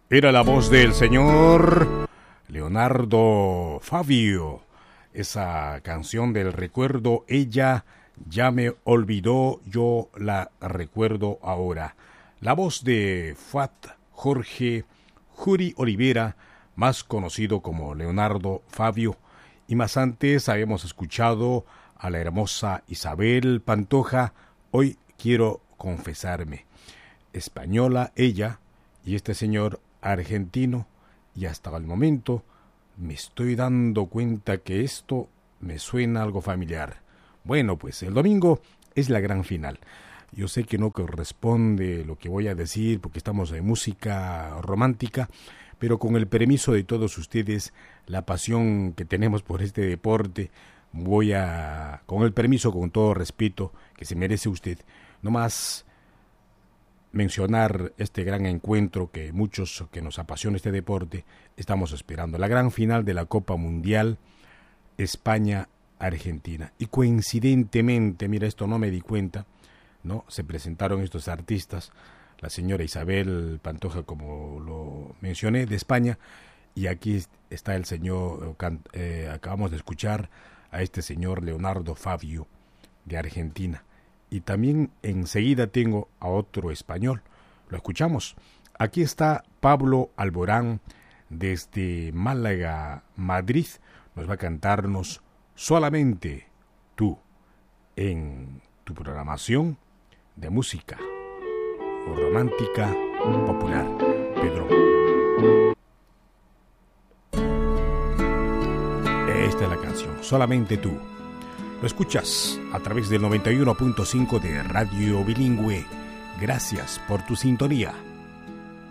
Era la voz del señor Leonardo Fabio. Esa canción del recuerdo, ella ya me olvidó, yo la recuerdo ahora. La voz de Fuad Jorge Juri Olivera, más conocido como Leonardo Fabio. Y más antes habíamos escuchado a la hermosa Isabel Pantoja, Hoy quiero confesarme. Española ella y este señor argentino, y hasta el momento me estoy dando cuenta que esto me suena algo familiar. Bueno, pues el domingo es la gran final. Yo sé que no corresponde lo que voy a decir porque estamos en música romántica, pero con el permiso de todos ustedes, la pasión que tenemos por este deporte, voy a, con el permiso, con todo respeto que se merece usted, nomás mencionar este gran encuentro que muchos que nos apasiona este deporte estamos esperando, la gran final de la Copa Mundial España-Argentina. Y coincidentemente, mira, esto no me di cuenta, ¿no? Se presentaron estos artistas, la señora Isabel Pantoja, como lo mencioné, de España, y aquí está el señor, acabamos de escuchar a este señor Leonardo Fabio de Argentina. Y también enseguida tengo a otro español. Lo escuchamos. Aquí está Pablo Alborán desde Málaga, Madrid. Nos va a cantarnos Solamente tú en tu programación de música romántica popular. Pedro. Esta es la canción, Solamente tú. Lo escuchas a través del 91.5 de Radio Bilingüe. Gracias por tu sintonía.